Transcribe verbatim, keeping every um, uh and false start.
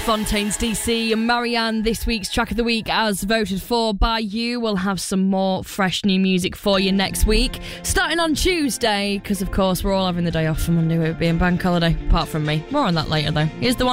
Fontaines D C and Marianne, this week's track of the week as voted for by you. We'll have some more fresh new music for you next week, starting on Tuesday, because of course we're all having the day off for Monday with it being bank holiday, apart from me. More on that later though. Here's the one